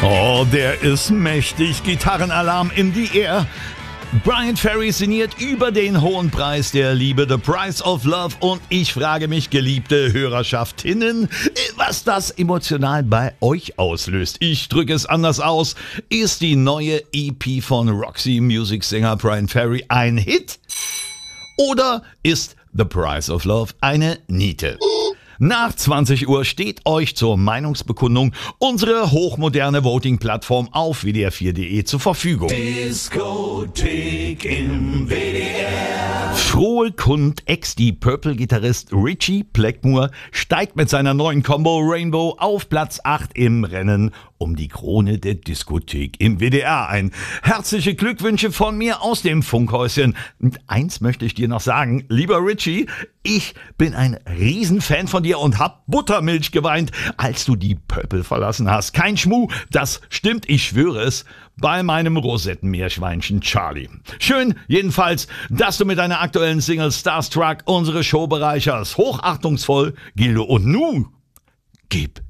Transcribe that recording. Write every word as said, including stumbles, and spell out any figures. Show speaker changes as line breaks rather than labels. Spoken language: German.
Oh, der ist mächtig. Gitarrenalarm in die Air. Bryan Ferry sinniert über den hohen Preis der Liebe, The Price of Love. Und ich frage mich, geliebte Hörerschaftinnen, was das emotional bei euch auslöst. Ich drücke es anders aus. Ist die neue E P von Roxy Music Singer Bryan Ferry ein Hit? Oder ist The Price of Love eine Niete? Nach zwanzig Uhr steht euch zur Meinungsbekundung unsere hochmoderne Voting-Plattform auf w d r vier punkt d e zur Verfügung. Diskothek im W D R. Frohe Kund, ex-Deep Purple-Gitarrist Ritchie Blackmore steigt mit seiner neuen Combo Rainbow auf Platz acht im Rennen um die Krone der Diskothek im W D R ein. Herzliche Glückwünsche von mir aus dem Funkhäuschen. Und eins möchte ich dir noch sagen, lieber Ritchie, ich bin ein Riesenfan von dir und hab Buttermilch geweint, als du die Purple verlassen hast. Kein Schmuh, das stimmt, ich schwöre es, bei meinem Rosettenmeerschweinchen Charlie. Schön jedenfalls, dass du mit deiner aktuellen Single Starstruck unsere Show bereicherst. Hochachtungsvoll, Gildo. Und nun, gib